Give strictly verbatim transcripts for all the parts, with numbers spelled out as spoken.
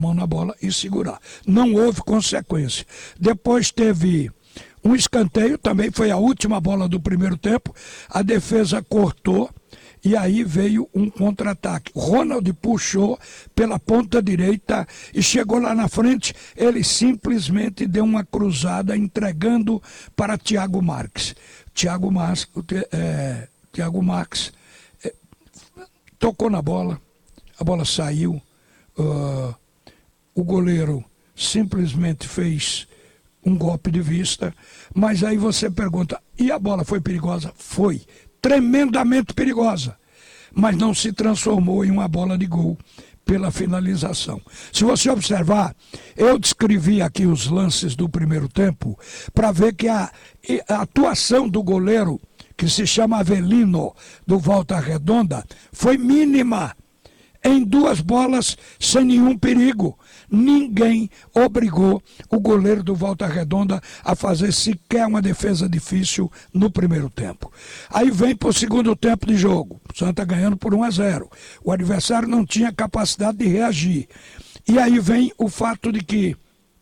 mão na bola e segurar. Não houve consequência. Depois teve um escanteio, também foi a última bola do primeiro tempo, a defesa cortou e aí veio um contra-ataque. Ronald puxou pela ponta direita e chegou lá na frente, ele simplesmente deu uma cruzada entregando para Thiago Marques. Thiago Marques, é, Thiago Marques é, tocou na bola, a bola saiu, uh, o goleiro simplesmente fez um golpe de vista, mas aí você pergunta, e a bola foi perigosa? Foi, tremendamente perigosa, mas não se transformou em uma bola de gol pela finalização. Se você observar, eu descrevi aqui os lances do primeiro tempo para ver que a, a atuação do goleiro, que se chama Avelino, do Volta Redonda, foi mínima. Em duas bolas, sem nenhum perigo. Ninguém obrigou o goleiro do Volta Redonda a fazer sequer uma defesa difícil no primeiro tempo. Aí vem para o segundo tempo de jogo. O Santa ganhando por um a zero. O adversário não tinha capacidade de reagir. E aí vem o fato de que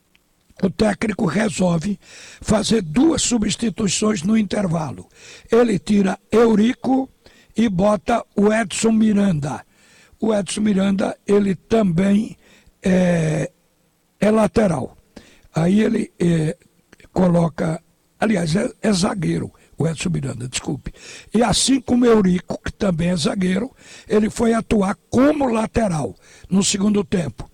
o técnico resolve fazer duas substituições no intervalo. Ele tira Eurico e bota o Edson Miranda. O Edson Miranda, ele também é, é lateral. Aí ele é, coloca, aliás, é, é zagueiro, o Edson Miranda, desculpe. E assim como o Eurico, que também é zagueiro, ele foi atuar como lateral no segundo tempo.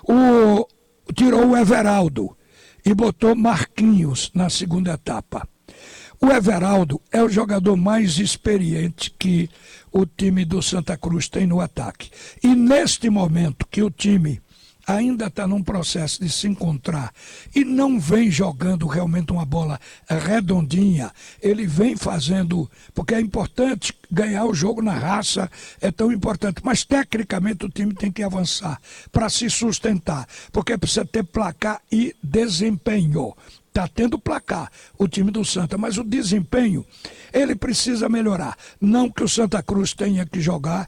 O, tirou o Everaldo e botou Marquinhos na segunda etapa. O Everaldo é o jogador mais experiente que o time do Santa Cruz tem no ataque. E neste momento que o time ainda está num processo de se encontrar e não vem jogando realmente uma bola redondinha, ele vem fazendo, porque é importante ganhar o jogo na raça, é tão importante, mas tecnicamente o time tem que avançar para se sustentar, porque precisa ter placar e desempenho. Está tendo placar o time do Santa, mas o desempenho ele precisa melhorar. Não que o Santa Cruz tenha que jogar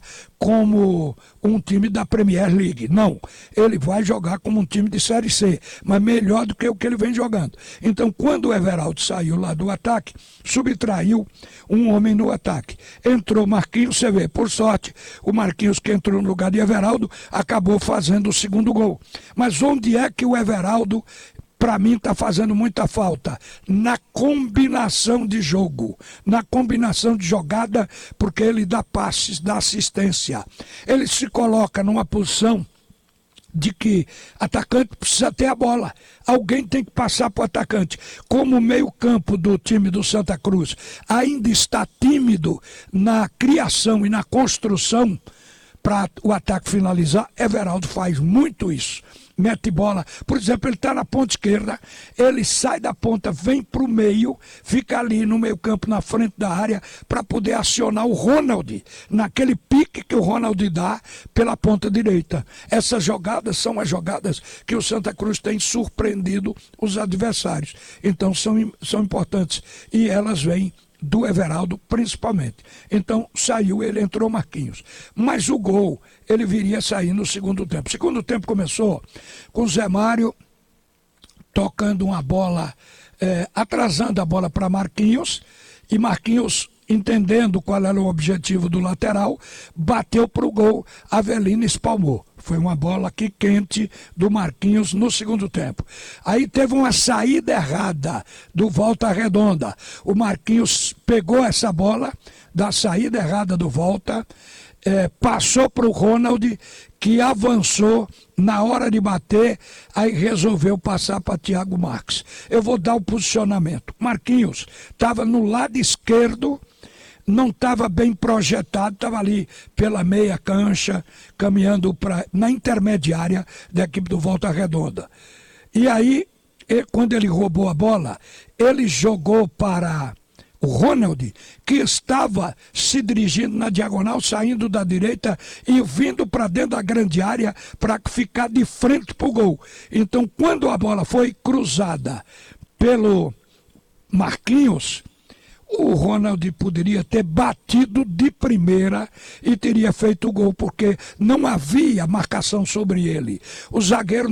como um time da Premier League, não. Ele vai jogar como um time de Série C, mas melhor do que o que ele vem jogando. Então, quando o Everaldo saiu lá do ataque, subtraiu um homem no ataque. Entrou Marquinhos, você vê, por sorte, o Marquinhos que entrou no lugar de Everaldo acabou fazendo o segundo gol. Mas onde é que o Everaldo, para mim, está fazendo muita falta? Na combinação de jogo, na combinação de jogada, porque ele dá passes, dá assistência. Ele se coloca numa posição de que atacante precisa ter a bola. Alguém tem que passar para o atacante. Como o meio-campo do time do Santa Cruz ainda está tímido na criação e na construção para o ataque finalizar, Everaldo faz muito isso. Mete bola, por exemplo, ele está na ponta esquerda, ele sai da ponta, vem para o meio, fica ali no meio campo, na frente da área, para poder acionar o Ronald, naquele pique que o Ronald dá pela ponta direita. Essas jogadas são as jogadas que o Santa Cruz tem surpreendido os adversários, então são, são importantes, e elas vêm do Everaldo principalmente. Então saiu, ele entrou Marquinhos. Mas o gol, ele viria a sair no segundo tempo. O segundo tempo começou com o Zé Mário tocando uma bola, é, atrasando a bola para Marquinhos, e Marquinhos, entendendo qual era o objetivo do lateral, bateu para o gol, Avelino espalmou. Foi uma bola aqui quente do Marquinhos no segundo tempo. Aí teve uma saída errada do Volta Redonda. O Marquinhos pegou essa bola da saída errada do Volta, é, passou para o Ronald, que avançou na hora de bater, aí resolveu passar para Thiago Marques. Eu vou dar o posicionamento. Marquinhos estava no lado esquerdo, não estava bem projetado, estava ali pela meia cancha, caminhando pra, na intermediária da equipe do Volta Redonda. E aí, ele, quando ele roubou a bola, ele jogou para o Ronald, que estava se dirigindo na diagonal, saindo da direita e vindo para dentro da grande área para ficar de frente para o gol. Então, quando a bola foi cruzada pelo Marquinhos, o Ronald poderia ter batido de primeira e teria feito o gol, porque não havia marcação sobre ele. O zagueiro